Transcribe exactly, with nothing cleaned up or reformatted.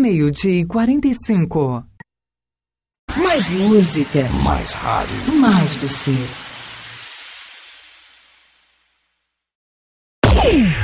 meio-dia e quarenta e cinco. Mais música. Mais rádio. Mais você.